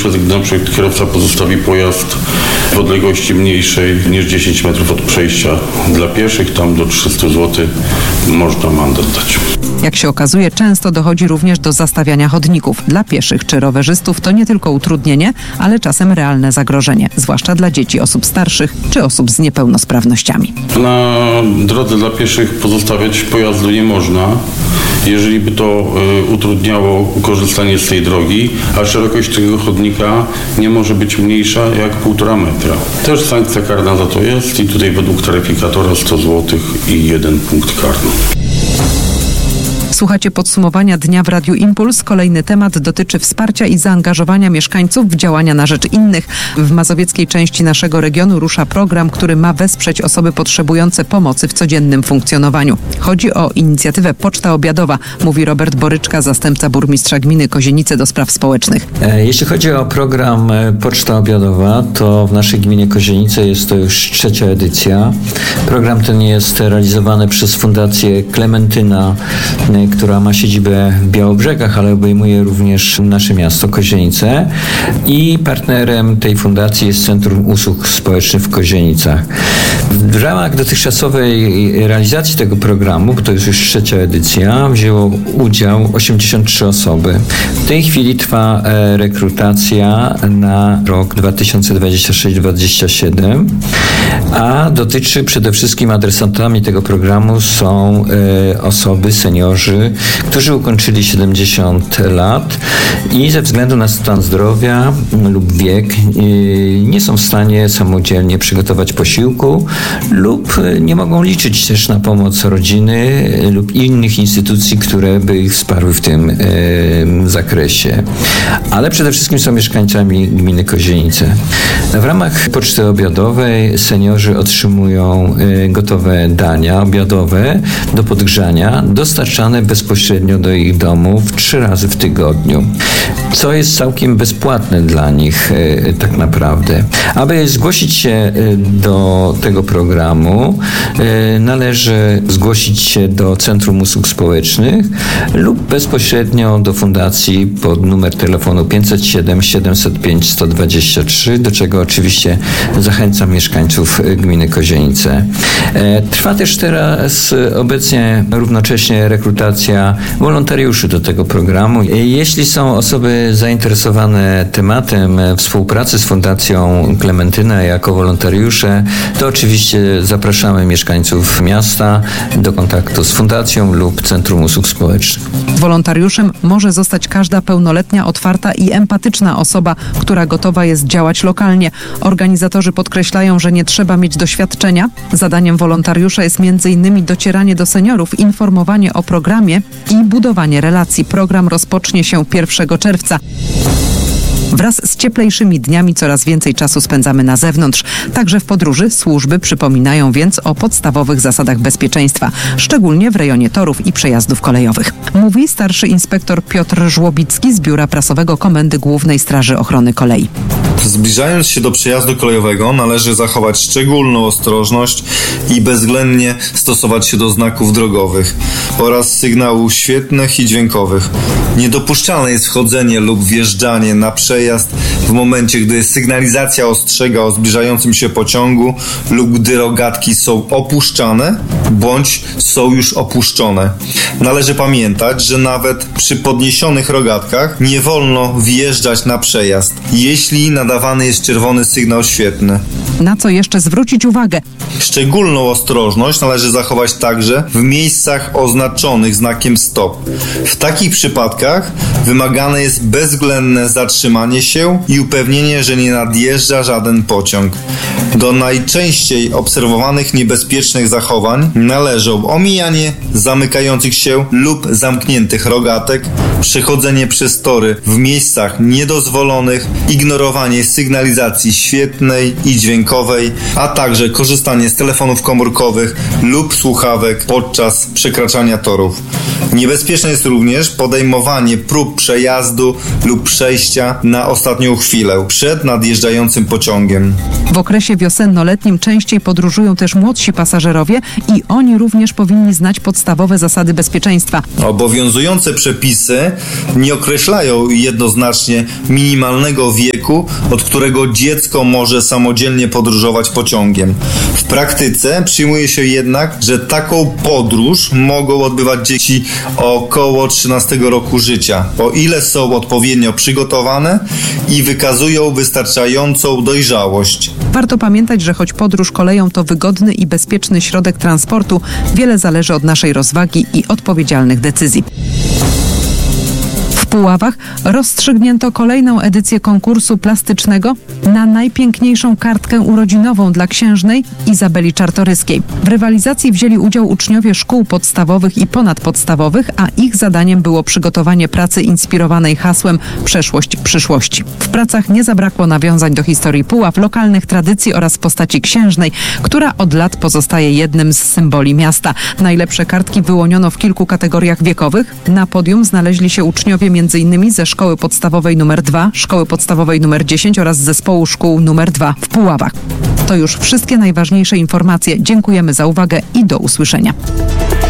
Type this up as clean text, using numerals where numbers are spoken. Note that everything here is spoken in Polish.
wobec gdy na przykład kierowca pozostawi pojazd w odległości mniejszej niż 10 metrów od przejścia dla pieszych, tam do 300 zł można mandat dać. Jak się okazuje, często dochodzi również do zastawiania chodników. Dla pieszych czy rowerzystów to nie tylko utrudnienie, ale czasem realne zagrożenie, zwłaszcza dla dzieci, osób starszych czy osób z niepełnosprawnościami. Na drodze dla pieszych pozostawiać pojazdu nie można, jeżeli by to utrudniało korzystanie z tej drogi, a szerokość tego chodnika nie może być mniejsza jak 1,5 metra. Też sankcja karna za to jest i tutaj według taryfikatora 100 zł i 1 punkt karny. Słuchacie podsumowania dnia w Radiu Impuls. Kolejny temat dotyczy wsparcia i zaangażowania mieszkańców w działania na rzecz innych. W mazowieckiej części naszego regionu rusza program, który ma wesprzeć osoby potrzebujące pomocy w codziennym funkcjonowaniu. Chodzi o inicjatywę Poczta Obiadowa, mówi Robert Boryczka, zastępca burmistrza gminy Kozienice do spraw społecznych. Jeśli chodzi o program Poczta Obiadowa, to w naszej gminie Kozienice jest to już 3. edycja. Program ten jest realizowany przez Fundację Klementyna, która ma siedzibę w Białobrzegach, ale obejmuje również nasze miasto Kozienice i partnerem tej fundacji jest Centrum Usług Społecznych w Kozienicach. W ramach dotychczasowej realizacji tego programu, bo to jest już 3. edycja, wzięło udział 83 osoby. W tej chwili trwa rekrutacja na rok 2026-2027, a dotyczy przede wszystkim adresatami tego programu są osoby, seniorzy, którzy ukończyli 70 lat i ze względu na stan zdrowia lub wiek nie są w stanie samodzielnie przygotować posiłku lub nie mogą liczyć też na pomoc rodziny lub innych instytucji, które by ich wsparły w tym zakresie. Ale przede wszystkim są mieszkańcami gminy Kozienice. W ramach Poczty Obiadowej seniorzy otrzymują gotowe dania obiadowe do podgrzania, dostarczane bezpośrednio do ich domów 3 razy w tygodniu, co jest całkiem bezpłatne dla nich tak naprawdę. Aby zgłosić się do tego programu, należy zgłosić się do Centrum Usług Społecznych lub bezpośrednio do fundacji pod numer telefonu 507 705 123, do czego oczywiście zachęcam mieszkańców gminy Kozienice. Trwa też teraz obecnie równocześnie rekrutacja wolontariuszy do tego programu. Jeśli są osoby zainteresowane tematem współpracy z Fundacją Klementyna jako wolontariusze, to oczywiście zapraszamy mieszkańców miasta do kontaktu z Fundacją lub Centrum Usług Społecznych. Wolontariuszem może zostać każda pełnoletnia, otwarta i empatyczna osoba, która gotowa jest działać lokalnie. Organizatorzy podkreślają, że nie trzeba mieć doświadczenia. Zadaniem wolontariusza jest m.in. docieranie do seniorów, informowanie o programie i budowanie relacji. Program rozpocznie się 1 czerwca. Wraz z cieplejszymi dniami coraz więcej czasu spędzamy na zewnątrz. Także w podróży służby przypominają więc o podstawowych zasadach bezpieczeństwa, szczególnie w rejonie torów i przejazdów kolejowych. Mówi starszy inspektor Piotr Żłobicki z Biura Prasowego Komendy Głównej Straży Ochrony Kolei. Zbliżając się do przejazdu kolejowego należy zachować szczególną ostrożność i bezwzględnie stosować się do znaków drogowych oraz sygnałów świetlnych i dźwiękowych. Niedopuszczalne jest wchodzenie lub wjeżdżanie na przejazd w momencie, gdy sygnalizacja ostrzega o zbliżającym się pociągu lub gdy rogatki są opuszczane bądź są już opuszczone. Należy pamiętać, że nawet przy podniesionych rogatkach nie wolno wjeżdżać na przejazd, jeśli nadawany jest czerwony sygnał świetlny. Na co jeszcze zwrócić uwagę? Szczególną ostrożność należy zachować także w miejscach oznaczonych znakiem stop. W takich przypadkach wymagane jest bezwzględne zatrzymanie się i upewnienie, że nie nadjeżdża żaden pociąg. Do najczęściej obserwowanych niebezpiecznych zachowań należą omijanie zamykających się lub zamkniętych rogatek, przechodzenie przez tory w miejscach niedozwolonych, ignorowanie sygnalizacji świetlnej i dźwiękowej, a także korzystanie z telefonów komórkowych lub słuchawek podczas przekraczania torów. Niebezpieczne jest również podejmowanie prób przejazdu lub przejścia na ostatnią chwilę przed nadjeżdżającym pociągiem. W okresie wiosenno-letnim częściej podróżują też młodsi pasażerowie i oni również powinni znać podstawowe zasady bezpieczeństwa. Obowiązujące przepisy nie określają jednoznacznie minimalnego wieku, od którego dziecko może samodzielnie podróżować pociągiem. W praktyce przyjmuje się jednak, że taką podróż mogą odbywać dzieci około 13 roku życia, o ile są odpowiednio przygotowane i wykazują wystarczającą dojrzałość. Warto pamiętać, że choć podróż koleją to wygodny i bezpieczny środek transportu, wiele zależy od naszej rozwagi i odpowiedzialnych decyzji. W Puławach rozstrzygnięto kolejną edycję konkursu plastycznego na najpiękniejszą kartkę urodzinową dla księżnej Izabeli Czartoryskiej. W rywalizacji wzięli udział uczniowie szkół podstawowych i ponadpodstawowych, a ich zadaniem było przygotowanie pracy inspirowanej hasłem „Przeszłość przyszłości”. W pracach nie zabrakło nawiązań do historii Puław, lokalnych tradycji oraz postaci księżnej, która od lat pozostaje jednym z symboli miasta. Najlepsze kartki wyłoniono w kilku kategoriach wiekowych. Na podium znaleźli się uczniowie m.in. ze Szkoły Podstawowej nr 2, Szkoły Podstawowej nr 10 oraz Zespołu Szkół nr 2 w Puławach. To już wszystkie najważniejsze informacje. Dziękujemy za uwagę i do usłyszenia.